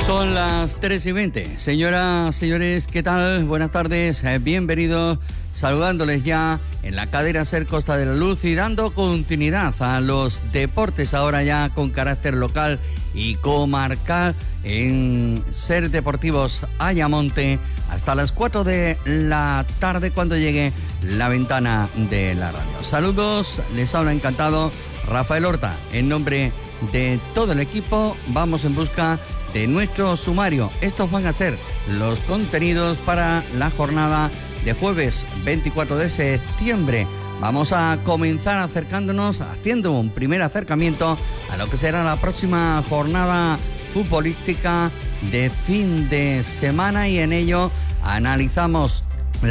Son las 3:20. Señoras, señores, ¿qué tal? Buenas tardes, bienvenidos. Saludándoles ya en la cadena SER Costa de la Luz y dando continuidad a los deportes ahora ya con carácter local y comarcal en SER Deportivos Ayamonte hasta las 4 de la tarde cuando llegue la ventana de la radio. Saludos, les habla encantado Rafael Horta. En nombre de todo el equipo vamos en busca de nuestro sumario. Estos van a ser los contenidos para la jornada de jueves 24 de septiembre. Vamos a comenzar acercándonos, haciendo un primer acercamiento a lo que será la próxima jornada futbolística de fin de semana, y en ello analizamos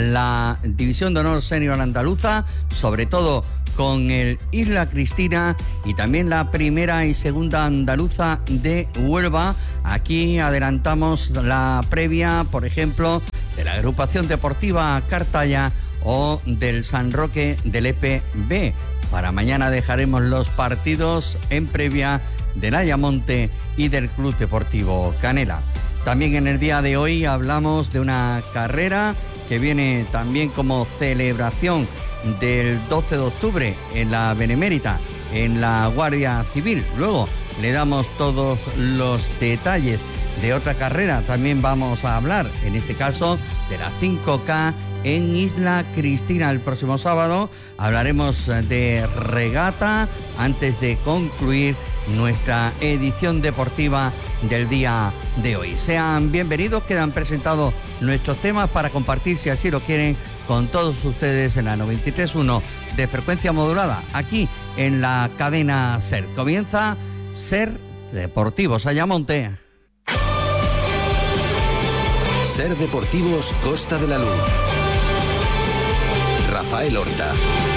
la División de Honor Senior Andaluza, sobre todo con el Isla Cristina, y también la primera y segunda andaluza de Huelva. Aquí adelantamos la previa, por ejemplo, de la agrupación deportiva Cartaya o del San Roque del EPB. Para mañana dejaremos los partidos en previa del Ayamonte y del Club Deportivo Canela. También en el día de hoy hablamos de una carrera que viene también como celebración del 12 de octubre en la Benemérita, en la Guardia Civil. Luego le damos todos los detalles de otra carrera. También vamos a hablar, en este caso, de la 5K en Isla Cristina. El próximo sábado hablaremos de regata antes de concluir nuestra edición deportiva del día de hoy. Sean bienvenidos, quedan presentados nuestros temas para compartir, si así lo quieren, con todos ustedes en la 93.1 de frecuencia modulada, aquí en la cadena SER. Comienza SER Deportivos Ayamonte. SER Deportivos Costa de la Luz. Rafael Horta.